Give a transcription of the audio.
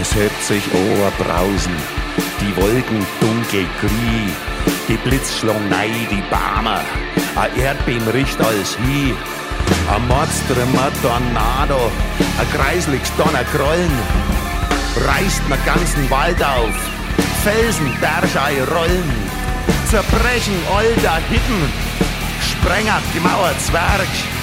Es hört sich Oberbrausen, die Wolken dunkelgrün, die Blitzschlang nei, die Barmer, a Erdbeben riecht alles hin, a Mordströmer Tornado, a kreisliges Donnergrollen, reißt den ganzen Wald auf, Felsen, Bergei rollen, zerbrechen all der Hütten, sprengert gemauert Zwerg,